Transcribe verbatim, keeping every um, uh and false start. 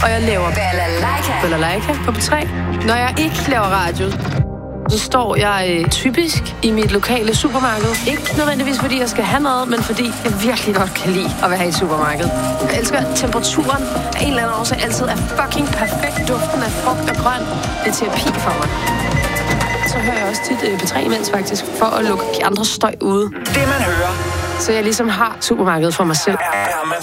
og jeg laver Balalaika. Balalaika på P tre. Når jeg ikke laver radio, så står jeg øh, typisk i mit lokale supermarked. Ikke nødvendigvis, fordi jeg skal have noget, men fordi jeg virkelig godt kan lide at være i et supermarked. Jeg elsker temperaturen af en eller anden årsag altid er fucking perfekt. Duften af frugt og grønt. Det er terapi for mig. Så hører jeg også tit øh, P tre imens faktisk, for at lukke de andre støj ude. Det man hører. Så jeg ligesom har supermarkedet for mig selv. Er, er man